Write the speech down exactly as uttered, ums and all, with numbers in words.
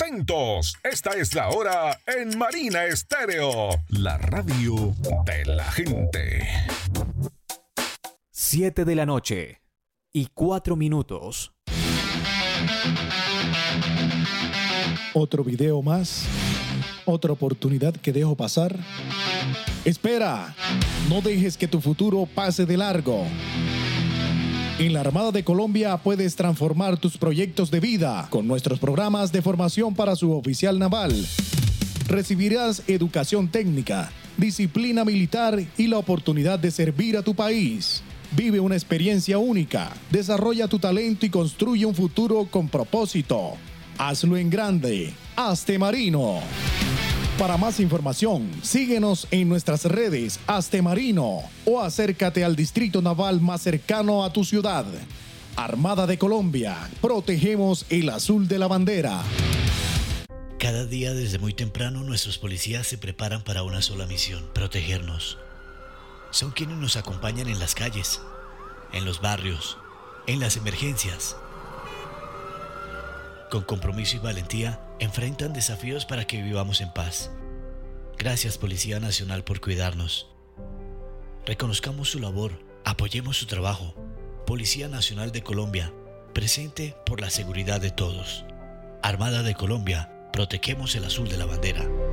Atentos, esta es la hora en Marina Estéreo, la radio de la gente. Siete de la noche y cuatro minutos. Otro video más, otra oportunidad que dejo pasar. Espera, no dejes que tu futuro pase de largo. En la Armada de Colombia puedes transformar tus proyectos de vida con nuestros programas de formación para suboficial naval. Recibirás educación técnica, disciplina militar y la oportunidad de servir a tu país. Vive una experiencia única, desarrolla tu talento y construye un futuro con propósito. Hazlo en grande. Hazte marino. Para más información, síguenos en nuestras redes Hazte Marino o acércate al distrito naval más cercano a tu ciudad. Armada de Colombia, protegemos el azul de la bandera. Cada día desde muy temprano nuestros policías se preparan para una sola misión: protegernos. Son quienes nos acompañan en las calles, en los barrios, en las emergencias. Con compromiso y valentía, enfrentan desafíos para que vivamos en paz. Gracias, Policía Nacional, por cuidarnos. Reconozcamos su labor, apoyemos su trabajo. Policía Nacional de Colombia, presente por la seguridad de todos. Armada de Colombia, protegemos el azul de la bandera.